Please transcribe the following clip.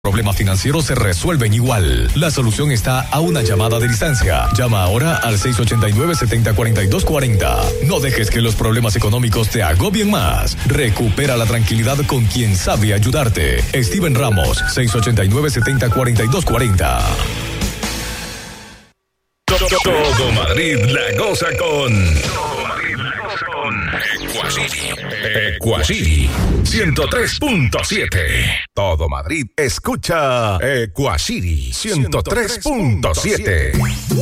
Problemas financieros se resuelven igual. La solución está a una llamada de distancia. Llama ahora al 689-704240. No dejes que los problemas económicos te agobien más. Recupera la tranquilidad con quien sabe ayudarte. Steven Ramos, 689-704240. Todo Madrid la goza con Equacity 103.7. Todo Madrid escucha Equacity 103.7.